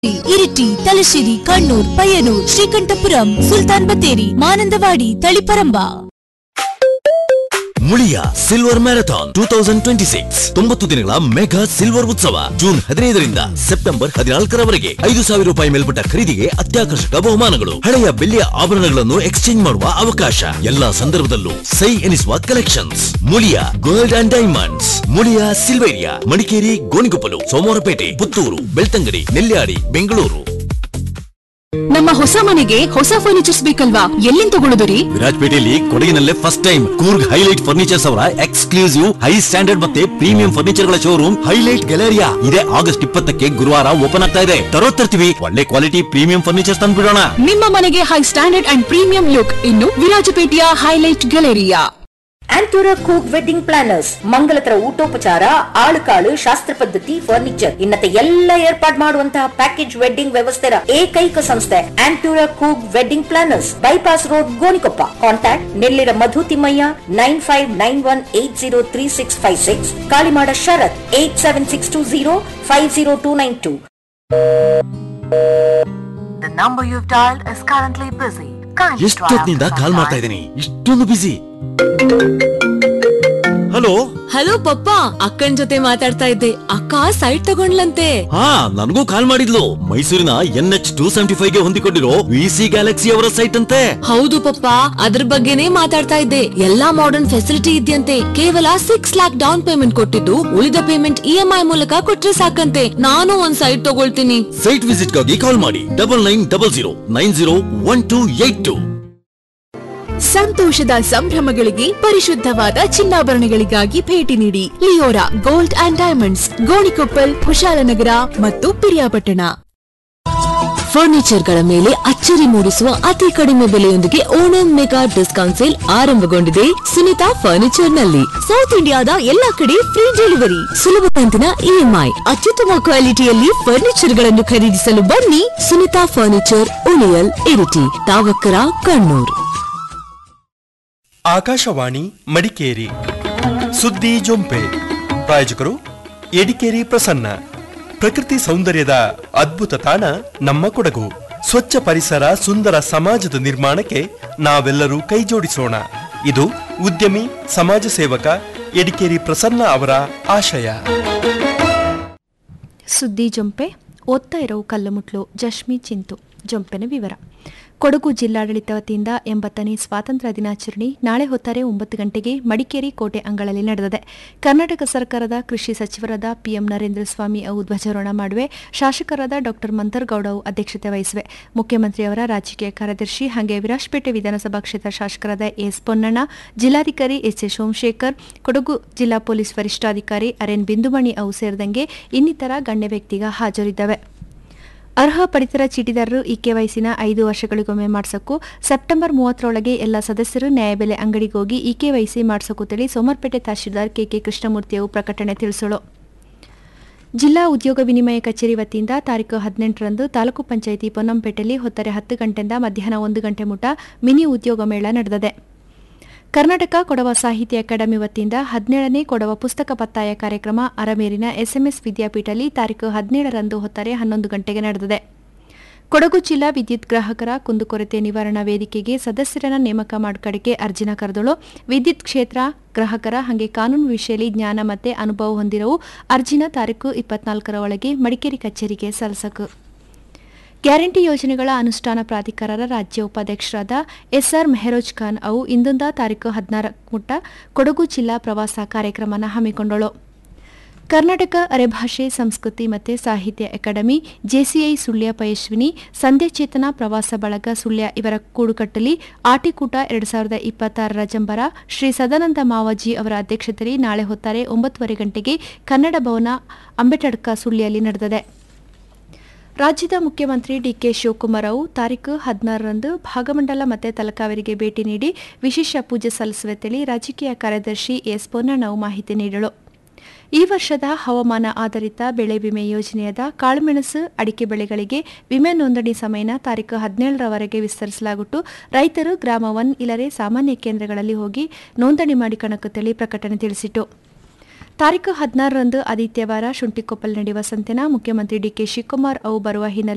Iritty, Thalassery, Kannur, Payyanur, Sreekandapuram, Sultan Battery, Manandavadi, Taliparamba. Muliya silver marathon 2026 90 ದಿನಗಳ mega silver ಉತ್ಸವ June 15ರಿಂದ September 14ರವರೆಗೆ 5,000 ರೂಪಾಯಿ ಮೇಲ್ಪಟ್ಟ ಖರೀದಿಗೆ ಅತ್ಯಾಕರ್ಷಕ ಬಹುಮಾನಗಳು, ಹಳೆಯ ಬೆಳ್ಳಿಯ ಆಭರಣಗಳನ್ನು ಎಕ್ಸ್ಚೇಂಜ್ ಮಾಡುವ ಅವಕಾಶ, ಎಲ್ಲಾ ಸಂದರ್ಭದಲ್ಲೂ ಸೈ ಎನಿಸುವ collections. Muliya gold and diamonds, Muliya Silveria, Madikeri, Gonikoppal, Somwarpet, Puttur, Belthangady, Nelyadi, Bengaluru. ನಮ್ಮ ಹೊಸ ಮನೆಗೆ ಹೊಸ ಫರ್ನಿಚರ್ಸ್ ಬೇಕಲ್ವಾ? ಎಲ್ಲಿಂದ ತಗೊಳ್ಳೋದ್ರಿ? ವಿರಾಜಪೇಟೆಯಲ್ಲಿ ಕೊಡಗಿನಲ್ಲೇ first time Coorg highlight furnitures ಅವರ ಎಕ್ಸ್ಕ್ಲೂಸಿವ್ ಹೈ ಸ್ಟ್ಯಾಂಡರ್ಡ್ ಮತ್ತೆ ಪ್ರೀಮಿಯಂ ಫರ್ನಿಚರ್ ಗಳ ಶೋರೂಮ್ ಹೈಲೈಟ್ ಗ್ಯಾಲರಿಯಾ ಇದೇ ಆಗಸ್ಟ್ 20ಕ್ಕೆ ಗುರುವಾರ ಓಪನ್ ಆಗ್ತಾ ಇದೆ. ತರ್ತೀವಿ ಒಳ್ಳೆ ಕ್ವಾಲಿಟಿ ಪ್ರೀಮಿಯಂ ಫರ್ನಿಚರ್ಸ್ ತಂದ್ಬಿಡೋಣ. ನಿಮ್ಮ ಮನೆಗೆ high standard and premium look ಇನ್ನು ವಿರಾಜಪೇಟೆಯ ಹೈಲೈಟ್ ಗ್ಯಾಲರಿಯಾ. ಆಂಟೂರಾ ಕೂಕ್ ವೆಡ್ಡಿಂಗ್ ಪ್ಲಾನರ್ಸ್, ಮಂಗಲತರ ಊಟೋಪಚಾರ, ಆಳುಕಾಳು, ಶಾಸ್ತ್ರ ಪದ್ಧತಿ, ಫರ್ನಿಚರ್ ಇನ್ನತೆ ಎಲ್ಲ ಏರ್ಪಾಡು ಮಾಡುವಂತಹ ಪ್ಯಾಕೇಜ್ ವೆಡ್ಡಿಂಗ್ ವ್ಯವಸ್ಥೆಯ ಏಕೈಕ ಸಂಸ್ಥೆ ಆಂಟೂರಾ ಕೂಕ್ wedding planners, bypass road, Gonikoppa. Contact Nellira Madhu Thimmaiah 9591803656, Kalimada Sharath 8762050292. The number you've dialed is currently busy. ಎಷ್ಟೊತ್ತಿನಿಂದ ಕಾಲ್ ಮಾಡ್ತಾ ಇದ್ದೀನಿ, ಇಷ್ಟೊಂದು ಬಿಸಿ. ಹಲೋ ಹಲೋ ಪಪ್ಪ, ಅಕ್ಕನ್ ಜೊತೆ ಮಾತಾಡ್ತಾ ಇದ್ದೆ. ಅಕ್ಕ ಸೈಟ್ ತಗೊಂಡ್ಲಂತೆ. ಹಾ, ನನಗೂ ಕಾಲ್ ಮಾಡಿದ್ಲು. ಮೈಸೂರಿನ NH275 ಗೆ ಹೊಂದಿಕೊಂಡಿರೋ VC ಗ್ಯಾಲಕ್ಸಿ ಅವರ ಸೈಟ್ ಅಂತೆ. ಹೌದು ಪಪ್ಪ, ಅದ್ರ ಬಗ್ಗೆನೇ ಮಾತಾಡ್ತಾ ಇದ್ದೆ. ಎಲ್ಲಾ ಮಾಡರ್ನ್ ಫೆಸಿಲಿಟಿ ಇದೆಯಂತೆ. ಕೇವಲ 6 lakhs ಡೌನ್ ಪೇಮೆಂಟ್ ಕೊಟ್ಟಿದ್ದು, ಉಳಿದ ಪೇಮೆಂಟ್ EMI ಮೂಲಕ ಕೊಟ್ರೆ ಸಾಕಂತೆ. ನಾನು ಒಂದ್ ಸೈಟ್ ತಗೊಳ್ತೀನಿ. ಸೈಟ್ ವಿಸಿಟ್ ಗಾಗಿ ಕಾಲ್ ಮಾಡಿ 9900901282. ಸಂತೋಷದ ಸಂಭ್ರಮಗಳಿಗೆ ಪರಿಶುದ್ಧವಾದ ಚಿನ್ನಾಭರಣಗಳಿಗಾಗಿ ಭೇಟಿ ನೀಡಿ Leora gold and diamonds, Gonikoppal, Kushalnagar ಮತ್ತು ಪಿರಿಯಾಪಟ್ಟಣ. ಫರ್ನಿಚರ್ಗಳ ಮೇಲೆ ಅಚ್ಚರಿ ಮೂಡಿಸುವ ಅತಿ ಕಡಿಮೆ ಬೆಲೆಯೊಂದಿಗೆ ಓಣಂ ಮೆಗಾ ಡಿಸ್ಕೌಂಟ್ ಸೇಲ್ ಆರಂಭಗೊಂಡಿದೆ ಸುನಿತಾ ಫರ್ನಿಚರ್ ನಲ್ಲಿ. ಸೌತ್ ಇಂಡಿಯಾದ ಎಲ್ಲಾ ಕಡೆ ಫ್ರೀ ಡೆಲಿವರಿ, ಸುಲಭ ಕಂತಿನ EMI, ಅತ್ಯುತ್ತಮ ಕ್ವಾಲಿಟಿಯಲ್ಲಿ ಫರ್ನಿಚರ್ ಗಳನ್ನು ಖರೀದಿಸಲು ಬನ್ನಿ. ಸುನಿತಾ ಫರ್ನಿಚರ್, ಉಳಿಯಲ್, ಇರಿಟಿ, ತಾವಕ್ಕರ, ಕಣ್ಣೂರ್. ಆಕಾಶವಾಣಿ ಮಡಿಕೇರಿ ಸುದ್ದಿ ಜೊಂಪೆ. ಪ್ರಾಯೋಜಕರು ಎಡಿಕೇರಿ ಪ್ರಸನ್ನ. ಪ್ರಕೃತಿ ಸೌಂದರ್ಯದ ಅದ್ಭುತ ತಾಣ ನಮ್ಮ ಕೊಡಗು. ಸ್ವಚ್ಛ ಪರಿಸರ, ಸುಂದರ ಸಮಾಜದ ನಿರ್ಮಾಣಕ್ಕೆ ನಾವೆಲ್ಲರೂ ಕೈಜೋಡಿಸೋಣ. ಇದು ಉದ್ಯಮಿ ಸಮಾಜ ಸೇವಕ ಎಡಿಕೇರಿ ಪ್ರಸನ್ನ ಅವರ ಆಶಯ. ಸುದ್ದಿ ಜೊಂಪೆ ಓದ್ತಾ ಇರೋ ಕಲ್ಲುಮುಟ್ಲು ಜಶ್ಮಿ ಚಿಂತು. ಜೊಂಪೆನ ವಿವರ. ಕೊಡಗು ಜಿಲ್ಲಾಡಳಿತ ವತಿಯಿಂದ 80ನೇ ಸ್ವಾತಂತ್ರ್ಯ ದಿನಾಚರಣೆ ನಾಳೆ ಹೊತ್ತಾರೆ 9 ಗಂಟೆಗೆ ಮಡಿಕೇರಿ ಕೋಟೆ ಅಂಗಳಲ್ಲಿ ನಡೆದಿದೆ. ಕರ್ನಾಟಕ ಸರ್ಕಾರದ ಕೃಷಿ ಸಚಿವರಾದ PM ನರೇಂದ್ರ ಸ್ವಾಮಿ ಅವು ಧ್ವಜಾರೋಹಣ ಮಾಡುವೆ. ಶಾಸಕರಾದ ಡಾ ಮಂತರ್ಗೌಡ ಅವು ಅಧ್ಯಕ್ಷತೆ ವಹಿಸುವೆ. ಮುಖ್ಯಮಂತ್ರಿಯವರ ರಾಜಕೀಯ ಕಾರ್ಯದರ್ಶಿ ಹಾಗೆ ವಿರಾಜಪೇಟೆ ವಿಧಾನಸಭಾ ಕ್ಷೇತ್ರ ಶಾಸಕರಾದ ಎಸ್ ಪೊನ್ನಣ್ಣ, ಜಿಲ್ಲಾಧಿಕಾರಿ ಎಸ್ ಎ ಸೋಮಶೇಖರ್, ಕೊಡಗು ಜಿಲ್ಲಾ ಪೊಲೀಸ್ ವರಿಷ್ಠಾಧಿಕಾರಿ RN ಬಿಂದುಮಣಿ ಅವು ಸೇರಿದಂಗೆ ಇನ್ನಿತರ ಗಣ್ಯ ವ್ಯಕ್ತಿಗ ಹಾಜರಿದ್ದವೆ. ಅರ್ಹ ಪಡಿತರ ಚೀಟಿದಾರರು EKYCನ 5 ವರ್ಷಗಳಿಗೊಮ್ಮೆ ಮಾಡಿಸೋಕು ಸೆಪ್ಟೆಂಬರ್ 30ರೊಳಗೆ ಎಲ್ಲ ಸದಸ್ಯರು ನ್ಯಾಯಬೆಲೆ ಅಂಗಡಿಗೆ ಹೋಗಿ EKYC ಮಾಡಿಸೋಕು ತಿಳಿ ಸೋಮವಾರಪೇಟೆ ತಹಶೀಲ್ದಾರ್ KK ಕೃಷ್ಣಮೂರ್ತಿಯವರು ಪ್ರಕಟಣೆ ತಿಳಿಸೋಳು. ಜಿಲ್ಲಾ ಉದ್ಯೋಗ ವಿನಿಮಯ ಕಚೇರಿ ವತಿಯಿಂದ ತಾರೀಕು 18ರಂದು ತಾಲೂಕು ಪಂಚಾಯಿತಿ ಪೊನ್ನಂಪೇಟೆಯಲ್ಲಿ ಹೊತ್ತಾರೆ 10 ಗಂಟೆಯಿಂದ ಮಧ್ಯಾಹ್ನ 1 ಗಂಟೆ ಮುಟ ಮಿನಿ ಉದ್ಯೋಗ ಮೇಳ ನಡೆದಿದೆ. ಕರ್ನಾಟಕ ಕೊಡವ ಸಾಹಿತ್ಯ ಅಕಾಡೆಮಿ ವತಿಯಿಂದ 17ನೇ ಕೊಡವ ಪುಸ್ತಕ ಪತ್ತಾಯ ಕಾರ್ಯಕ್ರಮ ಅರಮೇರಿನ SMS ವಿದ್ಯಾಪೀಠದಲ್ಲಿ ತಾರೀಕು 17ರಂದು ಹೊತ್ತಾರೆ 11 ಗಂಟೆಗೆ ನಡೆದಿದೆ. ಕೊಡಗು ಜಿಲ್ಲಾ ವಿದ್ಯುತ್ ಗ್ರಾಹಕರ ಕುಂದುಕೊರತೆ ನಿವಾರಣಾ ವೇದಿಕೆಗೆ ಸದಸ್ಯರನ್ನ ನೇಮಕ ಮಾಡಿಕಡಿಕೆ ಅರ್ಜಿನ ಕರೆದಳು. ವಿದ್ಯುತ್ ಕ್ಷೇತ್ರ ಗ್ರಾಹಕರ ಹಾಗೆ ಕಾನೂನು ವಿಷಯದಲ್ಲಿ ಜ್ಞಾನ ಮತ್ತೆ ಅನುಭವ ಹೊಂದಿರುವ ಅರ್ಜಿನ ತಾರೀಕು 24ರ ಒಳಗೆ ಮಡಿಕೇರಿ ಕಚೇರಿಗೆ ಸಲ್ಲಿಸಕು. ಗ್ಯಾರಂಟಿ ಯೋಜನೆಗಳ ಅನುಷ್ಠಾನ ಪ್ರಾಧಿಕಾರದ ರಾಜ್ಯ ಉಪಾಧ್ಯಕ್ಷರಾದ SR ಮೆಹರೋಜ್ ಖಾನ್ ಅವು ಇಂದೊಂದ ತಾರೀಕು 16 ಮುಟ್ಟ ಕೊಡಗು ಜಿಲ್ಲಾ ಪ್ರವಾಸ ಕಾರ್ಯಕ್ರಮನ ಹಮ್ಮಿಕೊಂಡಳು. ಕರ್ನಾಟಕ ಅರೆಭಾಷೆ ಸಂಸ್ಕೃತಿ ಮತ್ತು ಸಾಹಿತ್ಯ ಅಕಾಡೆಮಿ, JCI ಸುಳ್ಯ ಪಯಶ್ವಿನಿ, ಸಂಧ್ಯಾಚೇತನ ಪ್ರವಾಸ ಬಳಗ ಸುಳ್ಯ ಇವರ ಕೂಡುಕಟ್ಟಲಿ ಆಟಿಕೂಟ 2026ರ ಜಂಬರ ಶ್ರೀ ಸದಾನಂದ ಮಾವಾಜಿ ಅವರ ಅಧ್ಯಕ್ಷತೆಯಲ್ಲಿ ನಾಳೆ ಹೊತ್ತಾರೆ 9:30 ಗಂಟೆಗೆ ಕನ್ನಡ ಭವನ ಅಂಬೇಡ್ಕರ್ ಸುಳ್ಯದಲ್ಲಿ ನಡೆದಿದೆ. ರಾಜ್ಯದ ಮುಖ್ಯಮಂತ್ರಿ DK ಶಿವಕುಮಾರ್ ಅವರು ತಾರೀಕು 16ರಂದು ಭಾಗಮಂಡಲ ಮತ್ತು ತಲಕಾವೇರಿಗೆ ಭೇಟಿ ನೀಡಿ ವಿಶೇಷ ಪೂಜೆ ಸಲ್ಲಿಸುವ ತಿಳಿ ರಾಜಕೀಯ ಕಾರ್ಯದರ್ಶಿ ಎಸ್ ಪೊನ್ನಣ್ಣ ಮಾಹಿತಿ ನೀಡಲು. ಈ ವರ್ಷದ ಹವಾಮಾನ ಆಧಾರಿತ ಬೆಳೆ ವಿಮೆ ಯೋಜನೆಯಾದ ಕಾಳುಮೆಣಸು, ಅಡಿಕೆ ಬೆಳೆಗಳಿಗೆ ವಿಮೆ ನೋಂದಣಿ ಸಮಯನ ತಾರೀಕು 17ರವರೆಗೆ ವಿಸ್ತರಿಸಲಾಗುಟ್ಟು ರೈತರು ಗ್ರಾಮ 1 ಇಲ್ಲರೆ ಸಾಮಾನ್ಯ ಕೇಂದ್ರಗಳಲ್ಲಿ ಹೋಗಿ ನೋಂದಣಿ ಮಾಡಿಕೊಳ್ಳುವಂತೆ ಪ್ರಕಟಣೆ ತಿಳಿಸಿತು. ತಾರೀಕು 16ರಂದು ಆದಿತ್ಯವಾರ ಶುಂಠಿಕೊಪ್ಪಲ್ ನಡೆಯುವ ಸಂತೆನ ಮುಖ್ಯಮಂತ್ರಿ DK ಶಿವಕುಮಾರ್ ಅವು ಬರುವ ಹಿನ್ನೆಲೆ